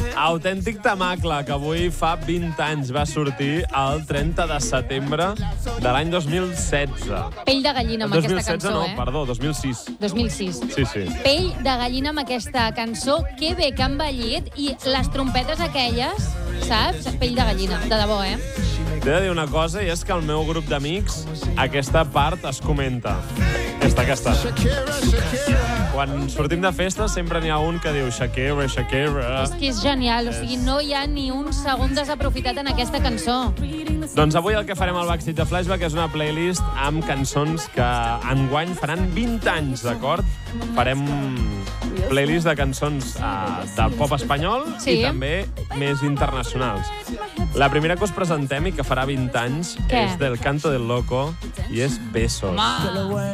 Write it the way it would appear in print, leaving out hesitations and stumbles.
Autèntic temacle, que avui fa 20 anys va sortir el 30 de setembre de l'any 2016. Pell de gallina amb aquesta 2016 cançó, no, perdó, 2006. 2006. Sí. Pell de gallina amb aquesta cançó. Que bé que ha envellit. I les trompetes aquelles, saps? Pell de gallina, de debò, T'he de dir una cosa, i és que al meu grup d'amics aquesta part es comenta. Aquesta. Quan sortim de festa sempre n'hi ha un que diu Shakira, Shakira. És que és genial, o sigui, no hi ha ni un segon desaprofitat en aquesta cançó. Doncs avui el que farem al Backstage de Flashback és una playlist amb cançons que enguany faran 20 anys, d'acord? Farem playlist de cançons del pop espanyol i també més internacionals. La primera que us presentem i que farà 20 anys és del Canto del Loco i és Besos.